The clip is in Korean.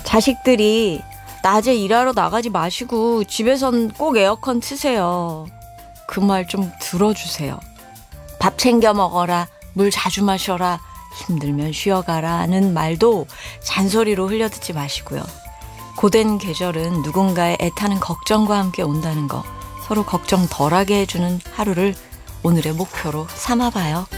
자식들이 낮에 일하러 나가지 마시고 집에선 꼭 에어컨 트세요. 그 말 좀 들어주세요. 밥 챙겨 먹어라, 물 자주 마셔라, 힘들면 쉬어가라는 말도 잔소리로 흘려듣지 마시고요. 고된 계절은 누군가의 애타는 걱정과 함께 온다는 거, 서로 걱정 덜하게 해주는 하루를 오늘의 목표로 삼아봐요.